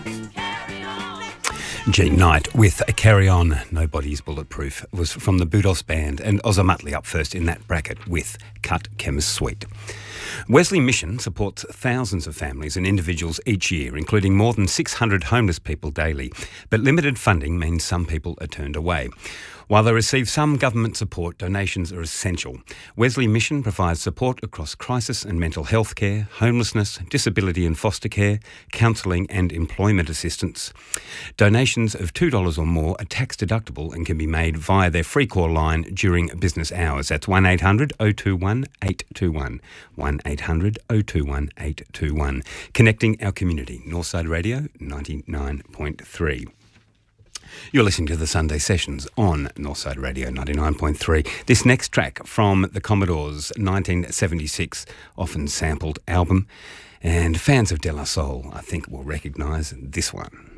Gene Knight with Carry On, Nobody's Bulletproof was from the Budos Band, and Ozza Muttley up first in that bracket with Cut Chemist Suite. Wesley Mission supports thousands of families and individuals each year, including more than 600 homeless people daily, but limited funding means some people are turned away. While they receive some government support, donations are essential. Wesley Mission provides support across crisis and mental health care, homelessness, disability and foster care, counselling and employment assistance. Donations of $2 or more are tax deductible and can be made via their free call line during business hours. That's 1800 021 821. 1800 021 821. Connecting our community. Northside Radio 99.3. You're listening to the Sunday Sessions on Northside Radio 99.3. This next track from the Commodores' 1976 often sampled album, and fans of De La Soul I think will recognise this one.